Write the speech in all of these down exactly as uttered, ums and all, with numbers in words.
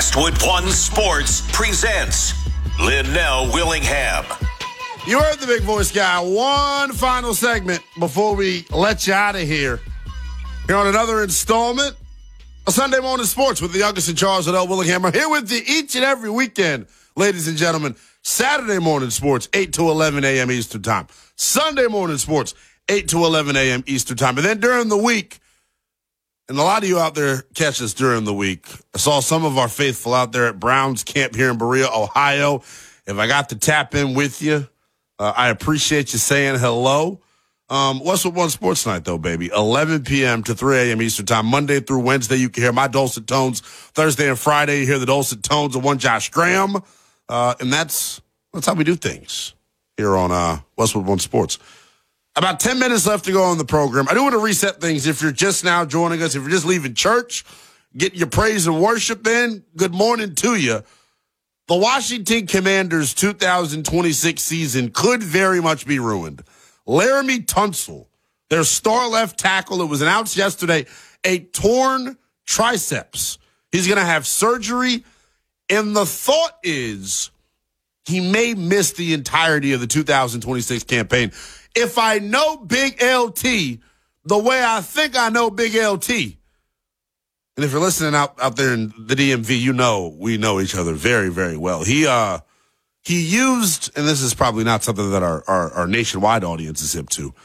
Westwood One Sports presents Linnell Willingham. You heard the big voice guy. One final segment before we let you out of here. Here on another installment of Sunday Morning Sports with the youngest in Charles, Linnell Willingham. I'm here with you each and every weekend, ladies and gentlemen. Saturday Morning Sports, eight to eleven a.m. Eastern Time. Sunday Morning Sports, eight to eleven a.m. Eastern Time. And then during the week, and a lot of you out there catch us during the week. I saw some of our faithful out there at Browns Camp here in Berea, Ohio. If I got to tap in with you, uh, I appreciate you saying hello. Um, Westwood One Sports Night, though, baby. eleven p.m. to three a.m. Eastern Time. Monday through Wednesday, you can hear my dulcet tones. Thursday and Friday, you hear the dulcet tones of one Josh Graham. Uh, and that's that's how we do things here on uh, Westwood One Sports. About ten minutes left to go on the program. I do want to reset things. If you're just now joining us, if you're just leaving church, getting your praise and worship in, good morning to you. The Washington Commanders' two thousand twenty-six season could very much be ruined. Laremy Tunsil, their star left tackle, it was announced yesterday, a torn triceps. He's going to have surgery, and the thought is he may miss the entirety of the two thousand twenty-six campaign. If I know Big L T the way I think I know Big L T, and if you're listening out, out there in the D M V, you know we know each other very, very well. He uh he used, and this is probably not something that our, our, our nationwide audience is hip to.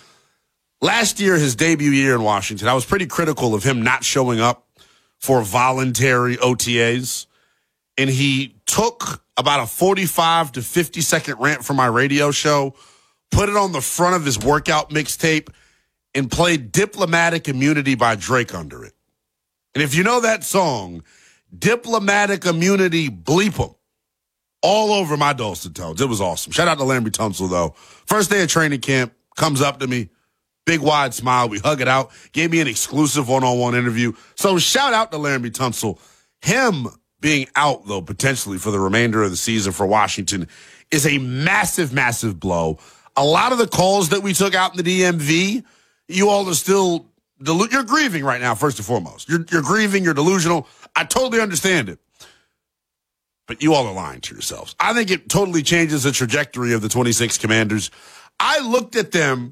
Last year, his debut year in Washington, I was pretty critical of him not showing up for voluntary O T As. And he took about a forty-five to fifty second rant from my radio show, put it on the front of his workout mixtape, and played Diplomatic Immunity by Drake under it. And if you know that song, Diplomatic Immunity, bleep 'em, all over my dulcet tones. It was awesome. Shout out to Laremy Tunsil, though. First day of training camp, comes up to me, big wide smile. We hug it out. Gave me an exclusive one-on-one interview. So shout out to Laremy Tunsil. Him being out, though, potentially for the remainder of the season for Washington is a massive, massive blow. A lot of the calls that we took out in the D M V, you all are still, delu- you're grieving right now, first and foremost. You're, you're grieving, you're delusional. I totally understand it. But you all are lying to yourselves. I think it totally changes the trajectory of the twenty-six Commanders. I looked at them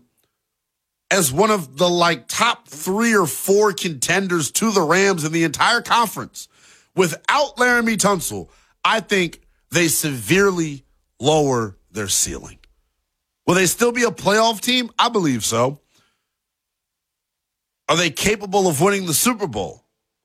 as one of the, like, top three or four contenders to the Rams in the entire conference. Without Laremy Tunsil, I think they severely lower their ceiling. Will they still be a playoff team? I believe so. Are they capable of winning the Super Bowl?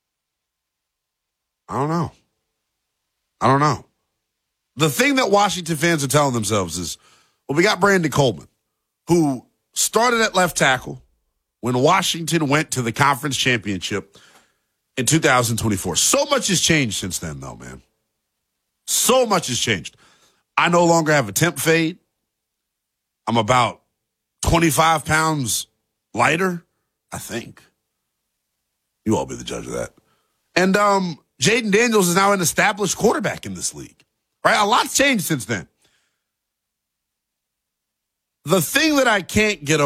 I don't know. I don't know. The thing that Washington fans are telling themselves is, well, we got Brandon Coleman, who started at left tackle when Washington went to the conference championship in two thousand twenty-four. So much has changed since then, though, man. So much has changed. I no longer have a temp fade. I'm about twenty-five pounds lighter, I think. You all be the judge of that. And um, Jaden Daniels is now an established quarterback in this league. Right? A lot's changed since then. The thing that I can't get